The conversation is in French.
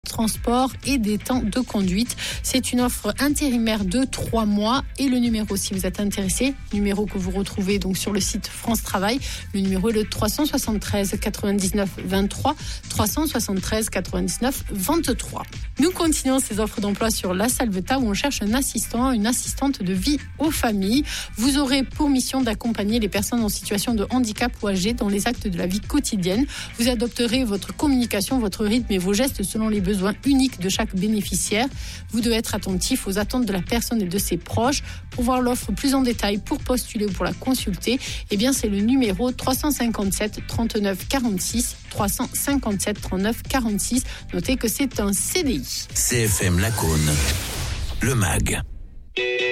transport et des temps de conduite. C'est une offre intérimaire de 3 mois et le numéro, si vous êtes intéressé, numéro que vous retrouvez donc sur le site France Travail, le numéro est le 373 99 23 373 99 23. Nous continuons ces offres d'emploi sur La Salvetat où on cherche un assistant, une assistante de vie aux familles. Vous aurez pour mission d'accompagner les personnes en situation de handicap ou âgées dans les actes de la vie quotidienne. Vous adopterez votre communication, votre rythme et vos gestes selon les besoins uniques de chaque bénéficiaire. Vous devez être attentif aux attentes de la personne et de ses proches. Pour voir l'offre plus en détail, pour postuler ou pour la consulter, eh bien c'est le numéro 357 39 46 357 39 46. Notez que c'est un CDI. CFM Lacaune, le MAG.